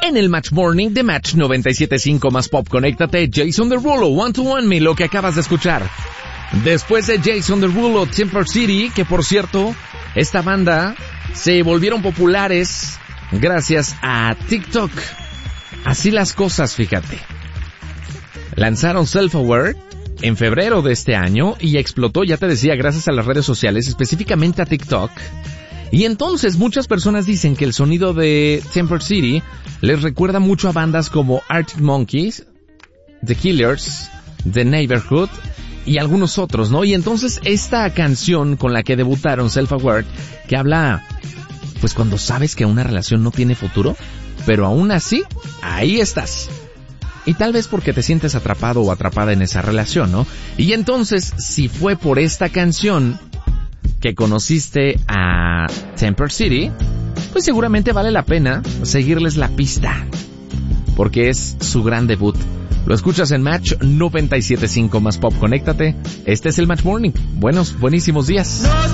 En el Match Morning de Match 97.5 más Pop, conéctate, Jason Derulo, One to One Me, lo que acabas de escuchar. Después de Jason Derulo, Temper City, que por cierto, esta banda se volvieron populares gracias a TikTok. Así las cosas, fíjate. Lanzaron Self-Aware en febrero de este año y explotó, ya te decía, gracias a las redes sociales, específicamente a TikTok. Y entonces muchas personas dicen que el sonido de Temper City les recuerda mucho a bandas como Arctic Monkeys, The Killers, The Neighborhood y algunos otros, ¿no? Y entonces esta canción con la que debutaron, Self-Aware, que habla, pues cuando sabes que una relación no tiene futuro, pero aún así, ahí estás. Y tal vez porque te sientes atrapado o atrapada en esa relación, ¿no? Y entonces, si fue por esta canción que conociste a Temper City, pues seguramente vale la pena seguirles la pista, porque es su gran debut. Lo escuchas en Match 97.5 más Pop, conéctate. Este es el Match Morning. Buenísimos días.